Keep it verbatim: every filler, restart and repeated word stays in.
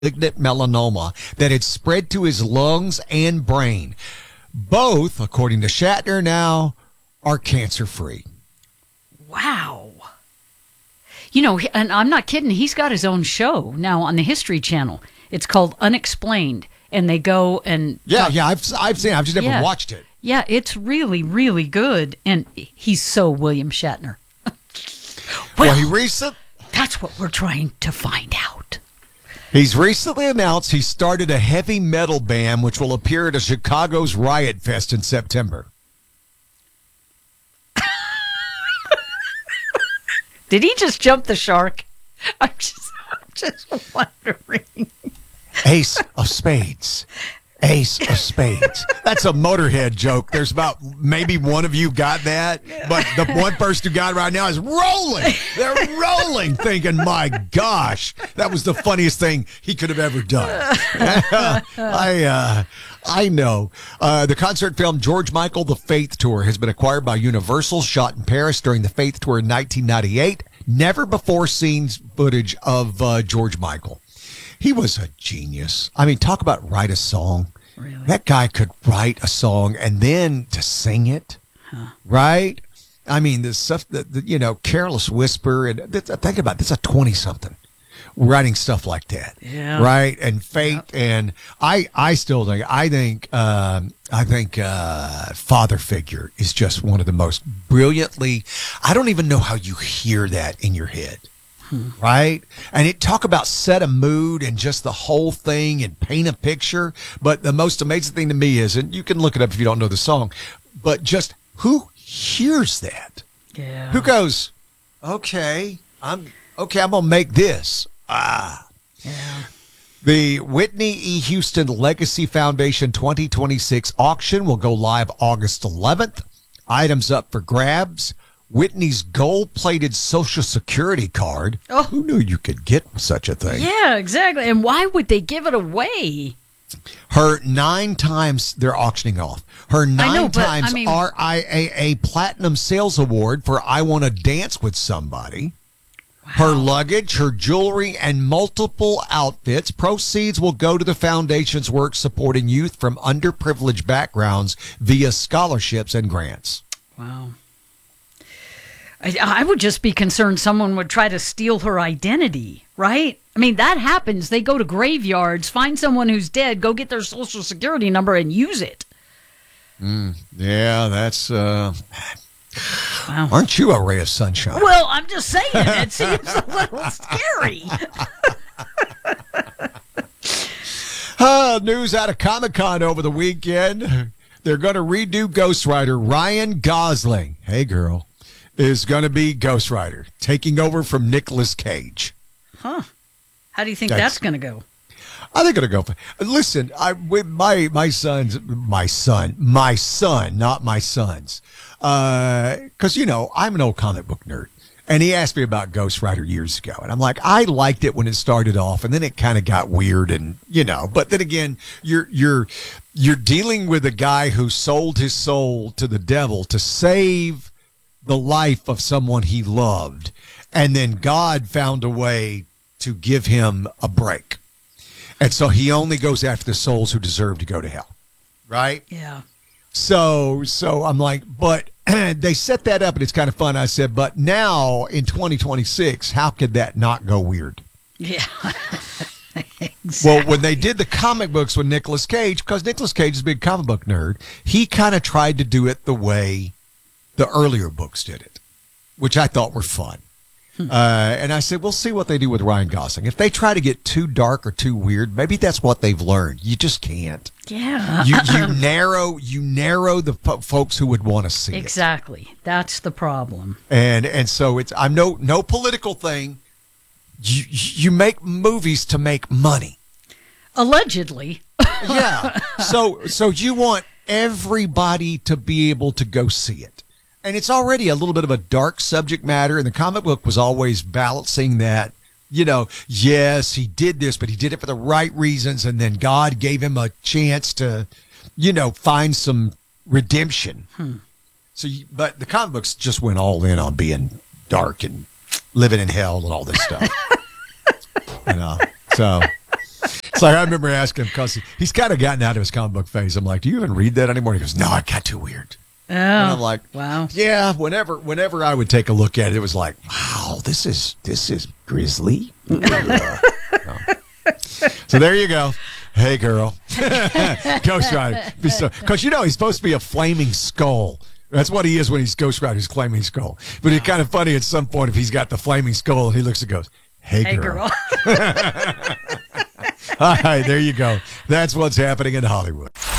malignant melanoma that had spread to his lungs and brain. Both, according to Shatner now, are cancer-free. Wow. You know, and I'm not kidding, he's got his own show now on the History Channel. It's called Unexplained, and they go and... Yeah, talk. yeah, I've, I've seen it. I've just never yeah. watched it. Yeah, it's really, really good, and he's so William Shatner. well, well, he recent. That's what we're trying to find out. He's recently announced he started a heavy metal band which will appear at a Chicago's Riot Fest in September. Did he just jump the shark? I'm just, I'm just wondering. Ace of Spades. Ace of Spades. That's a Motorhead joke. There's about maybe one of you got that, but the one person who got it right now is rolling. They're rolling, thinking, my gosh, that was the funniest thing he could have ever done. I uh, I know. Uh, the concert film George Michael, The Faith Tour, has been acquired by Universal, shot in Paris during the Faith Tour in nineteen ninety-eight. Never before seen footage of uh, George Michael. He was a genius. I mean, talk about write a song. Really? That guy could write a song and then to sing it, huh. right? I mean, the stuff that, the, you know, Careless Whisper, and think about it, this is a twenty-something writing stuff like that, yeah. right? And Fate, yep. and I, I still think, I think, um, I think uh, Father Figure is just one of the most brilliantly, I don't even know how you hear that in your head. Hmm. Right? And it talk about set a mood and just the whole thing and paint a picture. But the most amazing thing to me is, and you can look it up if you don't know the song, but just who hears that? Yeah. Who goes, okay, I'm okay, I'm gonna make this. Ah. Yeah. The Whitney E. Houston Legacy Foundation twenty twenty-six auction will go live August eleventh. Items up for grabs. Whitney's gold-plated Social Security card. Oh. Who knew you could get such a thing? Yeah, exactly. And why would they give it away? Her nine times, they're auctioning off. Her nine know, but, times I mean, R I A A Platinum Sales Award for I Want to Dance with Somebody. Wow. Her luggage, her jewelry, and multiple outfits. Proceeds will go to the foundation's work supporting youth from underprivileged backgrounds via scholarships and grants. Wow. I, I would just be concerned someone would try to steal her identity, right? I mean, that happens. They go to graveyards, find someone who's dead, go get their social security number and use it. Mm, yeah, that's... Uh, wow. Aren't you a ray of sunshine? Well, I'm just saying, it seems a little scary. uh, news out of Comic-Con over the weekend. They're going to redo Ghost Rider. Ryan Gosling. Hey, girl. Is going to be Ghost Rider, taking over from Nicolas Cage. Huh. How do you think that's, that's going to go? I think it'll go. For, listen, I with my my sons, my son, my son, not my sons, because uh, you know I'm an old comic book nerd, and he asked me about Ghost Rider years ago, and I'm like, I liked it when it started off, and then it kind of got weird, and you know, but then again, you're you're you're dealing with a guy who sold his soul to the devil to save the life of someone he loved, and then God found a way to give him a break. And so he only goes after the souls who deserve to go to hell. Right? Yeah. So so I'm like, but they set that up and it's kind of fun. I said, but now in twenty twenty-six, how could that not go weird? Yeah. Exactly. Well, when they did the comic books with Nicolas Cage, because Nicolas Cage is a big comic book nerd, he kind of tried to do it the way the earlier books did it, which I thought were fun. Hmm. Uh, and I said, we'll see what they do with Ryan Gosling. If they try to get too dark or too weird, maybe that's what they've learned. You just can't. Yeah. You, you narrow you narrow the po- folks who would want to see exactly. it. Exactly. That's the problem. And and so it's I'm no no political thing. You you make movies to make money. Allegedly. Yeah. So so you want everybody to be able to go see it. And it's already a little bit of a dark subject matter, and the comic book was always balancing that, you know, yes, he did this, but he did it for the right reasons, and then God gave him a chance to, you know, find some redemption. Hmm. So, you, but the comic books just went all in on being dark and living in hell and all this stuff. You know, so It's like I remember asking him because he, he's kind of gotten out of his comic book phase. I'm like, do you even read that anymore? He goes, no, it got too weird. Oh, and I'm like, wow. Yeah, whenever whenever I would take a look at it, it was like, wow, this is this is grisly. No. So there you go. Hey, girl. Ghost Rider. Because, you know, he's supposed to be a flaming skull. That's what he is when he's Ghost Rider, he's flaming skull. But it's kind of funny at some point if he's got the flaming skull and he looks and goes, hey, Hey, girl. girl. All right, there you go. That's what's happening in Hollywood.